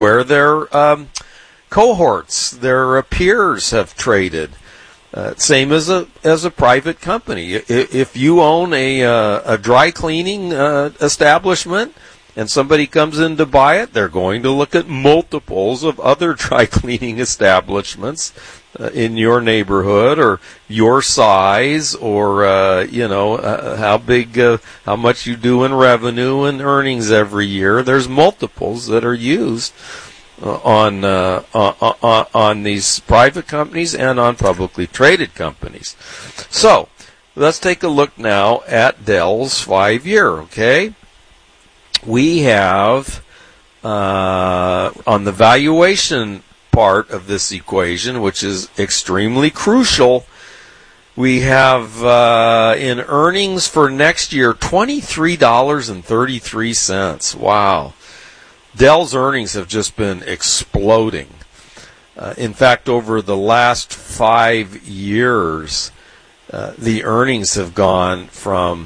where their cohorts, their peers have traded. Same as a private company. If you own a dry cleaning establishment and somebody comes in to buy it, they're going to look at multiples of other dry cleaning establishments in your neighborhood or your size or how big, how much you do in revenue and earnings every year. There's multiples that are used on these private companies and on publicly traded companies. So let's take a look now at Dell's 5-year. Okay, we have on the valuation part of this equation, which is extremely crucial, we have in earnings for next year $23.33. Wow. Dell's earnings have just been exploding. In fact, over the last 5 years, the earnings have gone from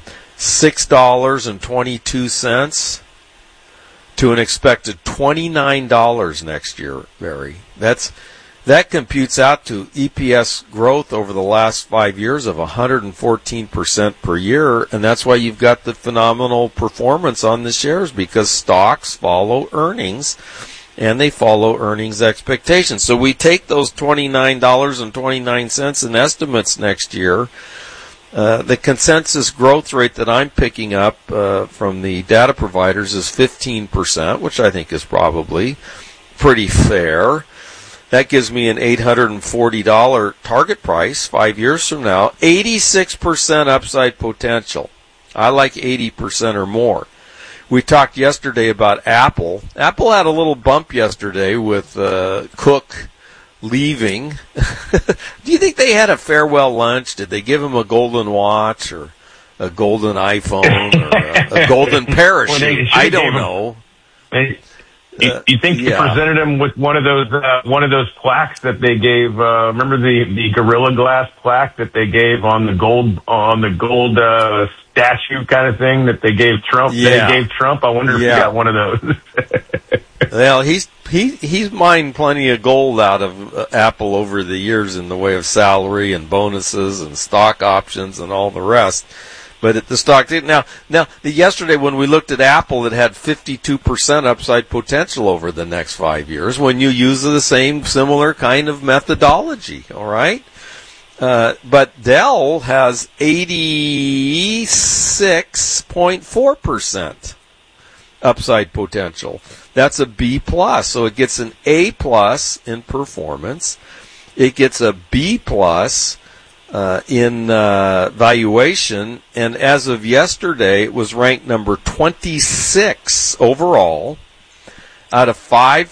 $6.22 to an expected $29 next year, Barry. That computes out to EPS growth over the last 5 years of 114% per year, and that's why you've got the phenomenal performance on the shares, because stocks follow earnings, and they follow earnings expectations. So we take those $29.29 in estimates next year. The consensus growth rate that I'm picking up from the data providers is 15%, which I think is probably pretty fair. That gives me an $840 target price 5 years from now, 86% upside potential. I like 80% or more. We talked yesterday about Apple. Apple had a little bump yesterday with Cook leaving. Do you think they had a farewell lunch? Did they give him a golden watch or a golden iPhone or a golden parachute? I don't know. You think they presented him with one of those plaques that they gave? Remember the Gorilla Glass plaque that they gave on the gold statue kind of thing that they gave Trump? Yeah. They gave Trump. I wonder if he got one of those. Well, he's mined plenty of gold out of Apple over the years in the way of salary and bonuses and stock options and all the rest. But the stock did now. Yesterday when we looked at Apple, it had 52% upside potential over the next 5 years when you use the same similar kind of methodology. All right, but Dell has 86.4% upside potential. That's a B plus, so it gets an A plus in performance. It gets a B plus in valuation, and as of yesterday, it was ranked number 26 overall out of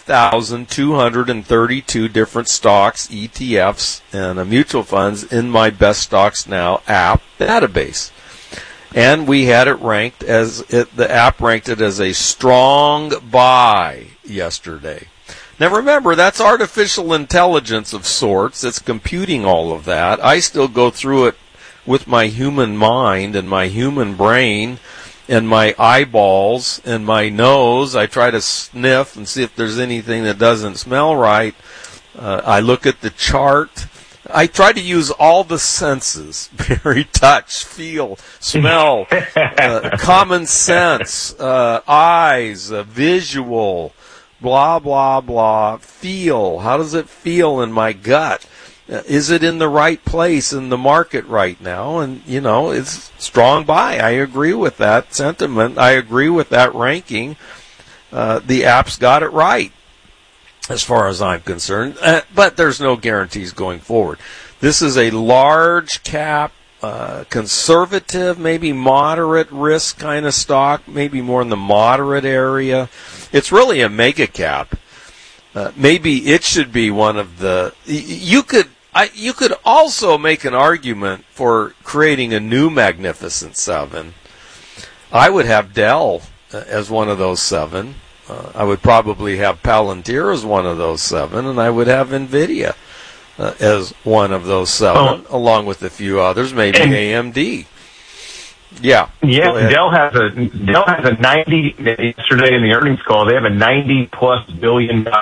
5,232 different stocks, ETFs, and mutual funds in my Best Stocks Now app database. And we had it ranked the app ranked it as a strong buy yesterday. Now remember, that's artificial intelligence of sorts. It's computing all of that. I still go through it with my human mind and my human brain and my eyeballs and my nose. I try to sniff and see if there's anything that doesn't smell right. I look at the chart. I try to use all the senses, very touch, feel, smell, common sense, eyes, visual, blah, blah, blah, feel. How does it feel in my gut? Is it in the right place in the market right now? And, it's strong buy. I agree with that sentiment. I agree with that ranking. The app's got it right, as far as I'm concerned. But there's no guarantees going forward. This is a large cap, conservative, maybe moderate risk kind of stock, maybe more in the moderate area. It's really a mega cap. Maybe it should be one of the. You could also make an argument for creating a new Magnificent Seven. I would have Dell as one of those seven. I would probably have Palantir as one of those seven, and I would have NVIDIA as one of those seven, along with a few others, maybe AMD. Yeah. Yeah, Dell has a 90 yesterday in the earnings call. They have a $90+ billion